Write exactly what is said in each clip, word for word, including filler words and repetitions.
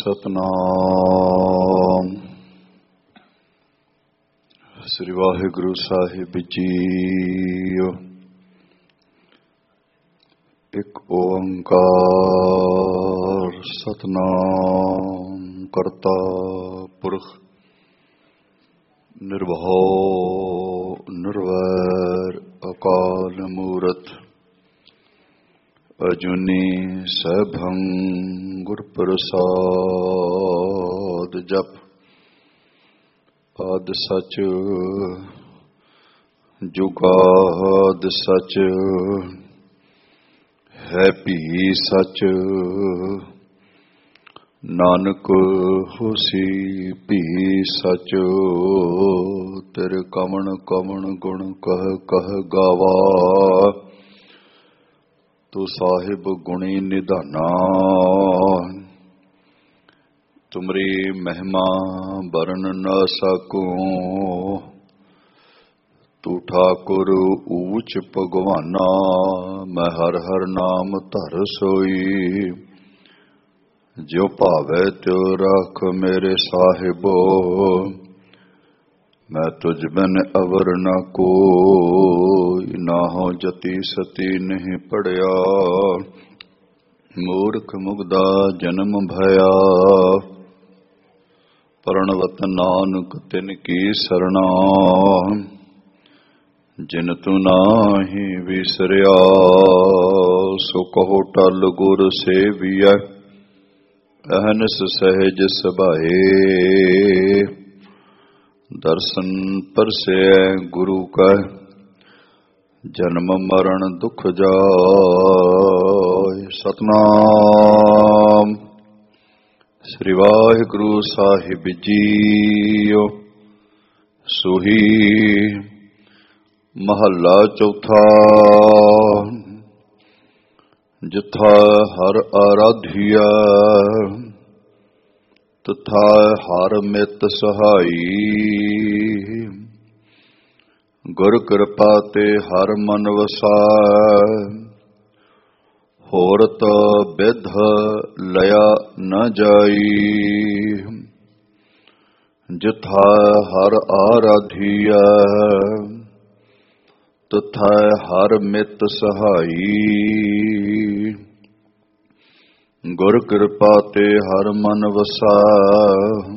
ਸਤਨਾਮ। ਸ੍ਰੀ ਵਾਹਿਗੁਰੂ ਸਾਹਿਬ JIO. ਇੱਕ ਓੰਕਾਰ ਸਤਨਾਮ ਕਰਤਾ ਪੁਰਖ ਨਿਰਭਉ ਨਿਰਵੈਰ ਅਕਾਲ ਮੂਰਤ ਅਜੂਨੀ ਸੈਭੰ ਗੁਰ ਪ੍ਰਸਾਦ। ਜਪ ਆਦਿ ਸਚ ਜੁਗਾਦਿ ਸਚ ਹੈ ਭੀ ਸਚ ਨਾਨਕ ਹੋਸੀ ਭੀ ਸਚ। ਤੇਰੇ ਕਵਣ ਕਵਣ ਗੁਣ ਕਹਿ ਕਹਿ ਗਾਵਾ ਤੂੰ ਸਾਹਿਬ ਗੁਣੀ ਨਿਧਾਨਾ। ਤੁਮਰੀ ਮਹਿਮਾ ਬਰਨ ਨ ਸਕੂੰ ਤੂੰ ਠਾਕੁਰ ਊਚ ਭਗਵਾਨਾ। ਮੈਂ ਹਰ ਹਰ ਨਾਮ ਧਰ ਸੋਈ ਜਿਉ ਭਾਵੈ ਤਿਉ ਰੱਖ ਮੇਰੇ ਸਾਹਿਬੋ। ਮੈਂ ਤੁਝ ਬਿਨ ਅਵਰ ਨ ਕੋਈ ਨਾ ਹੋ ਜਤੀ ਸਤੀ ਨਹੀਂ ਪੜਿਆ। ਮੂਰਖ ਮੁਗਦਾ ਜਨਮ ਭਇਆ ਪਰਣਵਤ ਨਾਨਕ ਤਿਨ ਕੀ ਸਰਣਾ। ਜਿਨ ਤੂੰ ਨਾਹੀ ਵਿਸਰਿਆ ਸੋ ਕਹੋ ਟਲ ਗੁਰ ਸੇਵੀਐ। ਅਹਨਸ ਸਹਿਜ ਸੁਭਾਏ ਦਰਸ਼ਨ ਪਰਸੈ ਗੁਰੂ ਕਾ। ਜਨਮ ਮਰਨ ਦੁਖ ਜਾਇ ਸਤਨਾਮ। ਸ੍ਰੀ ਵਾਹਿਗੁਰੂ ਸਾਹਿਬ ਜੀਓ। ਸੋਹੀ ਮਹੱਲਾ ਚੌਥਾ। ਜਿਥਾ ਹਰ ਆਰਾਧਿਆ ਤਥਾ ਹਰ ਮਿਤ ਸਹਾਈ। ਗੁਰ ਕਿਰਪਾ ਤੇ ਹਰ ਮਨ ਵਸਾਇ ਹੋਰਤ ਬਿਧ ਲਿਆ ਨ ਜਾਈ। ਜਿਥਾ ਹਰ ਆਰਾਧਿਆ ਤਥਾ ਹਰ ਮਿਤ ਸਹਾਈ। ਗੁਰ ਕਿਰਪਾ ਤੇ ਹਰ ਮਨ ਵਸਾਇ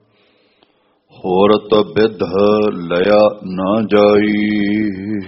ਹੋਰਤ ਬਿਧ ਲਿਆ ਨ ਜਾਈ।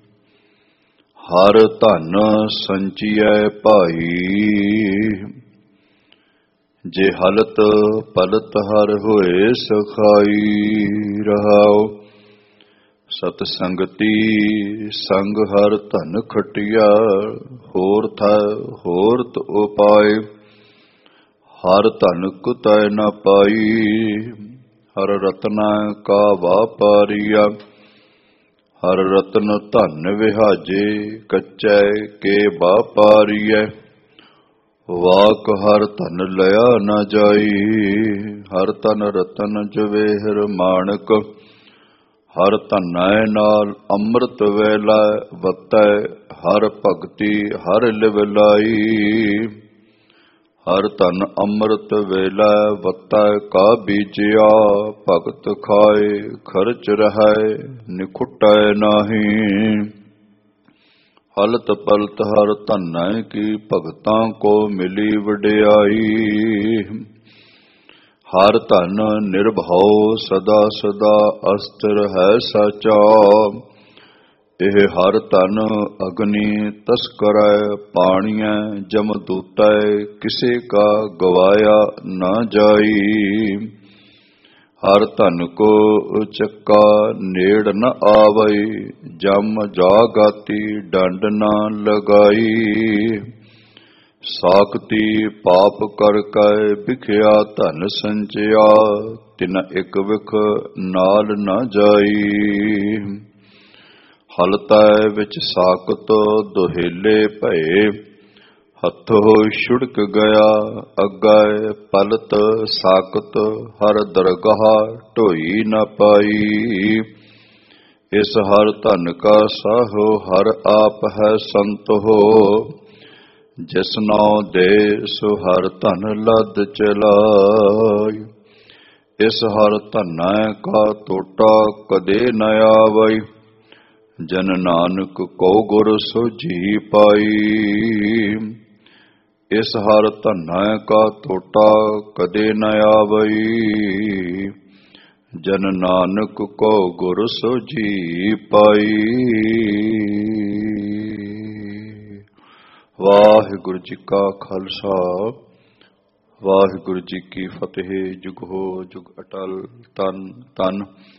ਹਰ ਧਨ ਸੰਚੀਐ ਭਾਈ ਜੇ ਹਲਤ ਪਲਤ ਹਰ ਹੋਏ ਸਖਾਈ। ਰਹਾਉ ਸਤ ਸੰਗਤੀ ਸੰਗ ਹਰ ਧਨ ਖਟਿਆ। ਹੋਰ ਥੈ ਹੋਰਤ ਉਪਾਏ ਹਰ ਧਨ ਕੁਤੈ ਨ ਪਾਈ। ਹਰ ਰਤਨਾ ਕਾ ਵਾਪਾਰੀਆ ਹਰ ਰਤਨ ਧਨ ਵਿਹਾਜੇ ਕੱਚੈ ਕੇ ਵਾਪਾਰੀਐ। ਵਾਕ ਹਰ ਧਨ ਲਿਆ ਨ ਜਾਈ। ਹਰ ਧਨ ਰਤਨ ਜਵੇਹਰ ਮਾਣਕ ਹਰ ਧਨੈ ਨਾਲ ਅੰਮ੍ਰਿਤ ਵੇਲਾ ਵਤੈ। ਹਰ ਭਗਤੀ ਹਰ ਲਿਵ ਲਾਈ। ਹਰ ਧਨ ਅੰਮ੍ਰਿਤ ਵੇਲਾ ਵਤੈ ਕਾ ਬੀਜਿਆ। ਭਗਤ ਖਾਏ ਖਰਚ ਰਹੈ ਨਿਖੁਟੈ ਨਾਹੀ। ਹਲਤ ਪਲਤ ਹਰ ਧਨੈ ਕੀ ਭਗਤਾਂ ਕੋ ਮਿਲੀ ਵਡਿਆਈ। ਹਰ ਧਨ ਨਿਰਭਉ ਸਦਾ ਸਦਾ ਅਸਥਿਰ ਹੈ ਸਾਚਾ। ਇਹ ਹਰ ਧਨ ਅਗਨੀ ਤਸਕਰੈ ਪਾਣੀਐ ਜਮਦੂਤੈ ਕਿਸੇ ਕਾ ਗਵਾਇਆ ਨਾ ਜਾਈ। ਹਰ ਧਨ ਕੋ ਚੱਕਾ ਨੇੜ ਨ ਆਵਈ ਜਮ ਜਾਗਾਤੀ ਡੰਡ ਨਾ ਲਗਾਈ। ਸਾਖਤੀ ਪਾਪ ਕਰ ਕੈ ਵਿਖਿਆ ਧਨ ਸੰਚਿਆ ਤਿਨ ਇਕ ਵਿਖ ਨਾਲ ਨ ਜਾਈ। ਹਲਤੈ ਵਿੱਚ ਸਾਕਤ ਦੁਹੇਲੇ ਭਏ ਹੱਥੋ ਛੁੜਕ ਗਿਆ ਅੱਗੇ ਪਲਤ ਸਾਕਤ ਹਰ ਦਰਗਾਹ ਢੋਈ ਨ ਪਾਈ। ਇਸ ਹਰ ਧਨ ਕਾ ਸਾਹੋ ਹਰ ਆਪ ਹੈ ਸੰਤ ਹੋ ਜਿਸ ਨਾਉ ਦੇ ਸੋ ਹਰ ਧਨ ਲੱਦ ਚਲਾਈ। ਇਸ ਹਰ ਧਨੈ ਕਾ ਟੋਟਾ ਕਦੇ ਨ ਆਵਈ। ਜਨ ਨਾਨਕ ਕੋ ਗੁਰ ਸੋਝੀ ਪਾਈ। ਇਸ ਹਰ ਧਨੈ ਕਾ ਟੋਟਾ ਕਦੇ ਨ ਆਵਈ। ਜਨ ਨਾਨਕ ਕੋ ਗੁਰ ਸੋਝੀ ਪਾਈ। ਵਾਹਿਗੁਰੂ ਜੀ ਕਾ ਖਾਲਸਾ ਵਾਹਿਗੁਰੂ ਜੀ ਕੀ ਫਤਿਹ। ਜੁਗ ਹੋ ਜੁਗ ਅਟਲ। ਤਨ ਤਨ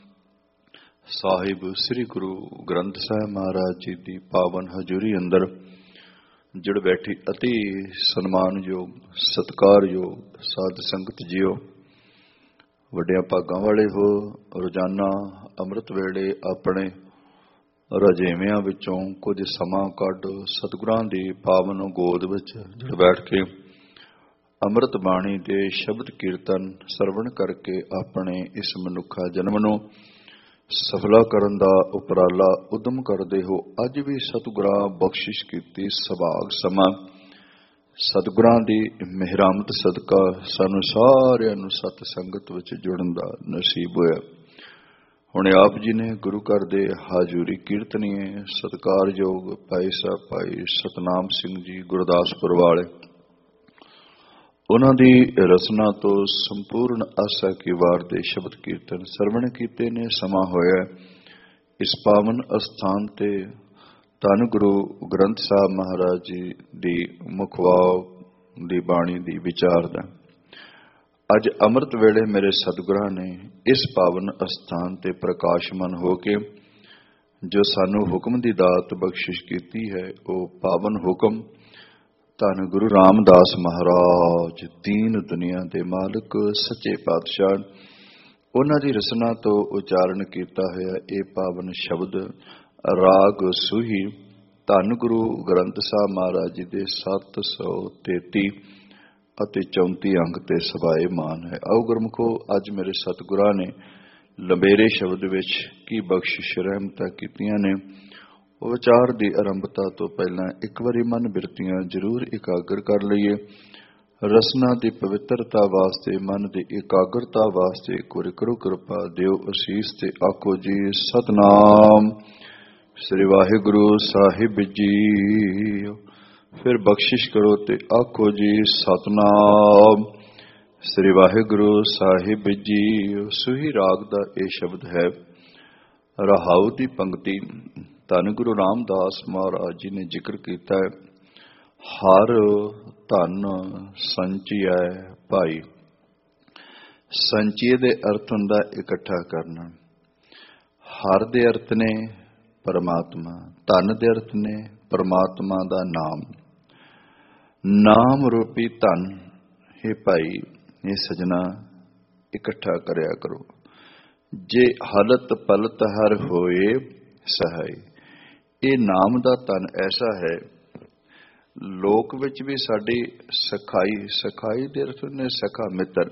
ਸਾਹਿਬ ਸ੍ਰੀ ਗੁਰੂ ਗ੍ਰੰਥ ਸਾਹਿਬ ਮਹਾਰਾਜ ਜੀ ਦੀ ਪਾਵਨ ਹਜ਼ੂਰੀ ਅੰਦਰ ਜੁੜ ਬੈਠੀ ਅਤੀ ਸਨਮਾਨਯੋਗ ਸਤਿਕਾਰਯੋਗ ਸਾਧ ਸੰਗਤ ਜੀਓ, ਵੱਡਿਆਂ ਭਾਗਾਂ ਵਾਲੇ ਹੋ। ਰੋਜ਼ਾਨਾ ਅੰਮ੍ਰਿਤ ਵੇਲੇ ਆਪਣੇ ਰਜੇਵਿਆਂ ਵਿੱਚੋਂ ਕੁਝ ਸਮਾਂ ਕੱਢ ਸਤਿਗੁਰਾਂ ਦੀ ਪਾਵਨ ਗੋਦ ਵਿੱਚ ਜੁੜ ਬੈਠ ਕੇ ਅੰਮ੍ਰਿਤ ਬਾਣੀ ਦੇ ਸ਼ਬਦ ਕੀਰਤਨ ਸਰਵਣ ਕਰਕੇ ਆਪਣੇ ਇਸ ਮਨੁੱਖਾ ਜਨਮ ਨੂੰ ਸਫਲਾ ਕਰਨ ਦਾ ਉਪਰਾਲਾ ਉਦਮ ਕਰਦੇ ਹੋ। ਅੱਜ ਵੀ ਸਤਿਗੁਰਾਂ ਬਖਸ਼ਿਸ਼ ਕੀਤੀ ਸੁਭਾਗ ਸਮਾਂ ਸਤਿਗੁਰਾਂ ਦੀ ਮਿਹਰਾਮਤ ਸਦਕਾ ਸਾਨੂੰ ਸਾਰਿਆਂ ਨੂੰ ਸਤ ਸੰਗਤ ਵਿੱਚ ਜੁੜਨ ਦਾ ਨਸੀਬ ਹੋਇਆ। ਹੁਣ ਆਪ ਜੀ ਨੇ ਗੁਰੂ ਘਰ ਦੇ ਹਾਜ਼ੂਰੀ ਕੀਰਤਨੀਏ ਸਤਿਕਾਰਯੋਗ ਭਾਈ ਸਾਹਿਬ ਭਾਈ ਸਤਨਾਮ ਸਿੰਘ ਜੀ ਗੁਰਦਾਸਪੁਰ ਵਾਲੇ, ਉਹਨਾਂ ਦੀ ਰਚਨਾ ਤੋਂ ਸੰਪੂਰਨ ਆਸਾ ਕੀ ਵਾਰ ਦੇ ਸ਼ਬਦ ਕੀਰਤਨ ਸਰਵਣ ਕੀਤੇ ਨੇ। ਸਮਾਂ ਹੋਇਆ ਇਸ ਪਾਵਨ ਅਸਥਾਨ ਤੇ ਧੰਨ ਗੁਰੂ ਗ੍ਰੰਥ ਸਾਹਿਬ ਮਹਾਰਾਜ ਜੀ ਦੀ ਮੁਖਵਾਕ ਦੀ ਬਾਣੀ ਦੀ ਵਿਚਾਰ ਦਾ। ਅੱਜ ਅੰਮ੍ਰਿਤ ਵੇਲੇ ਮੇਰੇ ਸਤਿਗੁਰਾਂ ਨੇ ਇਸ ਪਾਵਨ ਅਸਥਾਨ ਤੇ ਪ੍ਰਕਾਸ਼ਮਾਨ ਹੋ ਕੇ ਜੋ ਸਾਨੂੰ ਹੁਕਮ ਦੀ ਦਾਤ ਬਖਸ਼ਿਸ਼ ਕੀਤੀ ਹੈ, ਉਹ ਪਾਵਨ ਹੁਕਮ ਧੰਨ ਗੁਰੂ ਰਾਮਦਾਸ ਮਹਾਰਾਜ ਦੀਨ ਦੁਨੀਆ ਦੇ ਮਾਲਕ ਸੱਚੇ ਪਾਤਸ਼ਾਹ, ਉਹਨਾਂ ਦੀ ਰਚਨਾ ਤੋਂ ਉਚਾਰਨ ਕੀਤਾ ਹੋਇਆ ਇਹ ਪਾਵਨ ਸ਼ਬਦ ਰਾਗ ਸੂਹੀ ਧੰਨ ਗੁਰੂ ਗ੍ਰੰਥ ਸਾਹਿਬ ਮਹਾਰਾਜ ਜੀ ਦੇ ਸੱਤ ਸੌ ਤੇਤੀ ਅਤੇ ਚੌਂਤੀ ਅੰਗ ਤੇ ਸਵਾਏ ਮਾਨ ਹੈ। ਆਓ ਗੁਰਮੁਖੋ, ਅੱਜ ਮੇਰੇ ਸਤਿਗੁਰਾਂ ਨੇ ਲੰਬੇਰੇ ਸ਼ਬਦ ਵਿੱਚ ਕੀ ਬਖਸ਼ਿਸ਼ ਰਹਿਮਤਾਂ ਕੀਤੀਆਂ ਨੇ, ਉਹ ਵਿਚਾਰ ਦੀ ਆਰੰਭਤਾ ਤੋਂ ਪਹਿਲਾਂ ਇੱਕ ਵਾਰੀ ਮਨ ਬਿਰਤੀਆਂ ਜ਼ਰੂਰ ਇਕਾਗਰ ਕਰ ਲਈਏ। ਰਸਨਾ ਦੀ ਪਵਿੱਤਰਤਾ ਵਾਸਤੇ, ਮਨ ਦੀ ਇਕਾਗਰਤਾ ਵਾਸਤੇ ਕੋਈ ਕਰੋ ਕਿਰਪਾ ਦਿਓ ਅਸੀਸ ਤੇ ਆਖੋ ਜੀ ਸਤਨਾਮ ਸ੍ਰੀ ਵਾਹਿਗੁਰੂ ਸਾਹਿਬ ਜੀ। ਫਿਰ ਬਖਸ਼ਿਸ਼ ਕਰੋ ਤੇ ਆਖੋ ਜੀ ਸਤਨਾਮ ਸ੍ਰੀ ਵਾਹਿਗੁਰੂ ਸਾਹਿਬ ਜੀ। ਸੂਹੀ ਰਾਗ ਦਾ ਇਹ ਸ਼ਬਦ ਹੈ। ਰਹਾਉ ਦੀ ਪੰਕਤੀ ਧੰਨ ਗੁਰੂ ਰਾਮਦਾਸ ਮਹਾਰਾਜ ਜੀ ਨੇ ਜ਼ਿਕਰ ਕੀਤਾ ਹੈ। ਹਰ ਧਨ ਸੰਚਿਐ ਭਾਈ। ਸੰਚੀਏ ਦੇ ਅਰਥ ਹੁੰਦਾ ਇਕੱਠਾ ਕਰਨਾ। ਹਰ ਦੇ ਅਰਥ ਨੇ ਪਰਮਾਤਮਾ, ਧਨ ਦੇ ਅਰਥ ਨੇ ਪਰਮਾਤਮਾ ਦਾ ਨਾਮ। ਨਾਮ ਰੂਪੀ ਧਨ ਹੈ ਭਾਈ, ਇਹ ਸਜਣਾ ਇਕੱਠਾ ਕਰਿਆ ਕਰੋ। ਜੇ ਹਲਤ ਪਲਤ ਹਰ ਹੋਏ ਸਹਾਈ। ਇਹ ਨਾਮ ਦਾ ਧਨ ਐਸਾ ਹੈ, ਲੋਕ ਵਿੱਚ ਵੀ ਸਾਡੀ ਸਖਾਈ, ਸਖਾਈ ਦੇ ਅਰਥ ਨੇ ਸਖਾ ਮਿੱਤਰ,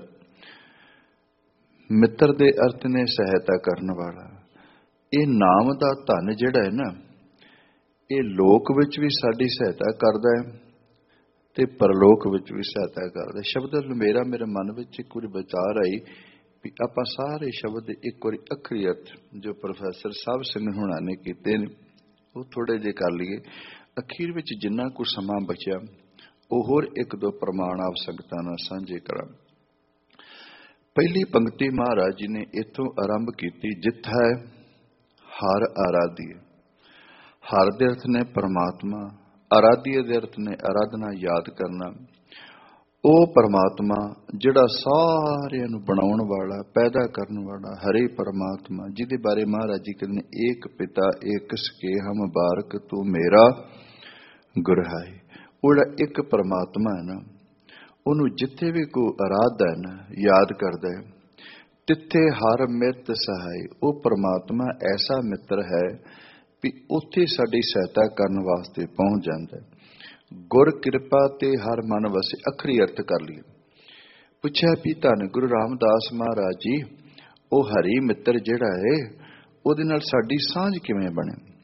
ਮਿੱਤਰ ਦੇ ਅਰਥ ਨੇ ਸਹਾਇਤਾ ਕਰਨ ਵਾਲਾ। ਇਹ ਨਾਮ ਦਾ ਧਨ ਜਿਹੜਾ ਹੈ ਨਾ, ਇਹ ਲੋਕ ਵਿੱਚ ਵੀ ਸਾਡੀ ਸਹਾਇਤਾ ਕਰਦਾ ਹੈ ਤੇ ਪਰਲੋਕ ਵਿੱਚ ਵੀ ਸਹਾਇਤਾ ਕਰਦਾ। ਸ਼ਬਦ ਲੰਬੇਰਾ ਮੇਰੇ ਮਨ ਵਿੱਚ ਇੱਕ ਵਾਰੀ ਵਿਚਾਰ ਆਈ ਵੀ ਆਪਾਂ ਸਾਰੇ ਸ਼ਬਦ ਇੱਕ ਵਾਰੀ ਅੱਖਰੀ ਅਰਥ ਜੋ ਪ੍ਰੋਫੈਸਰ ਸਾਹਿਬ ਸਿੰਘ ਹੁਣਾਂ ਨੇ ਕੀਤੇ ਨੇ ਉਹ ਥੋੜੇ ਜਿਹੇ ਕਰ ਲਈਏ। ਅਖੀਰ ਵਿੱਚ ਜਿੰਨਾ ਕੁ ਸਮਾਂ ਬਚਿਆ ਉਹ ਹੋਰ ਇੱਕ ਦੋ ਪ੍ਰਮਾਣ ਆਪ ਸੰਗਤਾਂ ਨਾਲ ਸਾਂਝੇ ਕਰਾਂ। ਪਹਿਲੀ ਪੰਕਤੀ ਮਹਾਰਾਜ ਜੀ ਨੇ ਇੱਥੋਂ ਆਰੰਭ ਕੀਤੀ, ਜਿੱਥੈ ਹਰ ਆਰਾਧੀਏ। ਹਰ ਦੇ ਅਰਥ ਨੇ ਪਰਮਾਤਮਾ, ਆਰਾਧੀਏ ਦੇ ਅਰਥ ਨੇ ਆਰਾਧਨਾ, ਯਾਦ ਕਰਨਾ। ਉਹ ਪਰਮਾਤਮਾ ਜਿਹੜਾ ਸਾਰਿਆਂ ਨੂੰ ਬਣਾਉਣ ਵਾਲਾ, ਪੈਦਾ ਕਰਨ ਵਾਲਾ, ਹਰੇ ਪਰਮਾਤਮਾ ਜਿਹਦੇ ਬਾਰੇ ਮਹਾਰਾਜ ਜੀ ਕਹਿੰਦੇ ਨੇ ਏਕ ਪਿਤਾ ਏਕ ਸਕੇ ਹਮ ਬਾਰਕ ਤੂੰ ਮੇਰਾ ਗੁਰ ਹੈ। ਉਹ ਜਿਹੜਾ ਇੱਕ ਪਰਮਾਤਮਾ ਹੈ ਨਾ, ਉਹਨੂੰ ਜਿੱਥੇ ਵੀ ਕੋਈ ਆਰਾਧਦਾ ਹੈ ਨਾ, ਯਾਦ ਕਰਦਾ ਹੈ, ਤਿੱਥੇ ਹਰ ਮਿੱਤ ਸਹਾਈ। ਉਹ ਪਰਮਾਤਮਾ ਐਸਾ ਮਿੱਤਰ ਹੈ ਵੀ ਉੱਥੇ ਸਾਡੀ ਸਹਾਇਤਾ ਕਰਨ ਵਾਸਤੇ ਪਹੁੰਚ ਜਾਂਦਾ ਹੈ। ਗੁਰ ਕਿਰਪਾ ਤੇ ਹਰ ਮਨ ਵਸੇ। ਅਖਰੀ ਅਰਥ ਕਰ ਲਈਏ। ਪੁੱਛਿਆ ਵੀ ਧੰਨ ਗੁਰੂ ਰਾਮਦਾਸ ਮਹਾਰਾਜ ਜੀ, ਉਹ ਹਰੀ ਮਿੱਤਰ ਜਿਹੜਾ ਹੈ ਉਹਦੇ ਨਾਲ ਸਾਡੀ ਸਾਂਝ ਕਿਵੇਂ ਬਣੇ,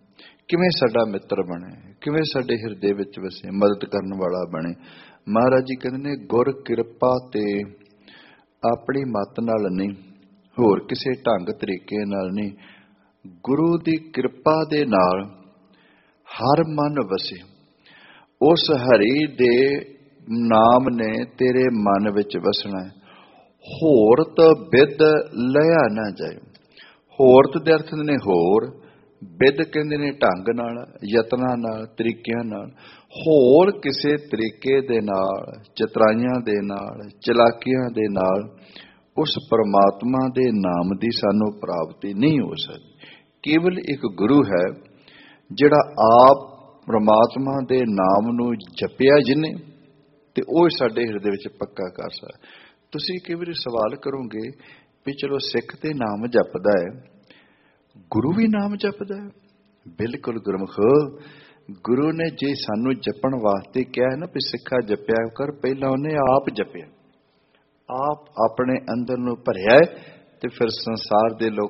ਕਿਵੇਂ ਸਾਡਾ ਮਿੱਤਰ ਬਣੇ, ਕਿਵੇਂ ਸਾਡੇ ਹਿਰਦੇ ਵਿੱਚ ਵਸੇ, ਮਦਦ ਕਰਨ ਵਾਲਾ ਬਣੇ। ਮਹਾਰਾਜ ਜੀ ਕਹਿੰਦੇ ਨੇ ਗੁਰ ਕਿਰਪਾ ਤੇ ਆਪਣੀ ਮੱਤ ਨਾਲ ਨਹੀਂ, ਹੋਰ ਕਿਸੇ ਢੰਗ ਤਰੀਕੇ ਨਾਲ ਨਹੀਂ, ਗੁਰੂ ਦੀ ਕਿਰਪਾ ਦੇ ਨਾਲ ਹਰ ਮਨ ਵਸੇ। ਉਸ ਹਰੀ ਦੇ ਨਾਮ ਨੇ ਤੇਰੇ ਮਨ ਵਿੱਚ ਵਸਣਾ। ਹੋਰਤ ਬਿਦ ਲਿਆ ਨਾ ਜਾਏ। ਹੋਰਤ ਦੇ ਅਰਥ ਨੇ ਹੋਰ, ਬਿਦ ਕਹਿੰਦੇ ਨੇ ਢੰਗ ਨਾਲ, ਯਤਨਾਂ ਨਾਲ, ਤਰੀਕਿਆਂ ਨਾਲ। ਹੋਰ ਕਿਸੇ ਤਰੀਕੇ ਦੇ ਨਾਲ, ਚਤਰਾਈਆਂ ਦੇ ਨਾਲ, ਚਲਾਕੀਆਂ ਦੇ ਨਾਲ ਉਸ ਪਰਮਾਤਮਾ ਦੇ ਨਾਮ ਦੀ ਸਾਨੂੰ ਪ੍ਰਾਪਤੀ ਨਹੀਂ ਹੋ ਸਕਦੀ। ਕੇਵਲ ਇੱਕ ਗੁਰੂ ਹੈ ਜਿਹੜਾ ਆਪ ਪਰਮਾਤਮਾ ਦੇ ਨਾਮ ਨੂੰ ਜਪਿਆ ਜਿਹਨੇ, ਤੇ ਉਹ ਸਾਡੇ ਹਿਰਦੇ ਵਿੱਚ ਪੱਕਾ ਕਰ ਸਕਦਾ। ਤੁਸੀਂ ਕਈ ਵਾਰੀ ਸਵਾਲ ਕਰੋਗੇ ਵੀ ਚਲੋ ਸਿੱਖ ਤੇ ਨਾਮ ਜਪਦਾ ਹੈ, ਗੁਰੂ ਵੀ ਨਾਮ ਜਪਦਾ ਹੈ? ਬਿਲਕੁਲ ਗੁਰਮੁਖ, ਗੁਰੂ ਨੇ ਜੇ ਸਾਨੂੰ ਜਪਣ ਵਾਸਤੇ ਕਿਹਾ ਹੈ ਨਾ ਵੀ ਸਿੱਖਾ ਜਪਿਆ ਕਰ, ਪਹਿਲਾਂ ਉਹਨੇ ਆਪ ਜਪਿਆ, ਆਪ ਆਪਣੇ ਅੰਦਰ ਨੂੰ ਭਰਿਆ, ਤੇ ਫਿਰ ਸੰਸਾਰ ਦੇ ਲੋਕ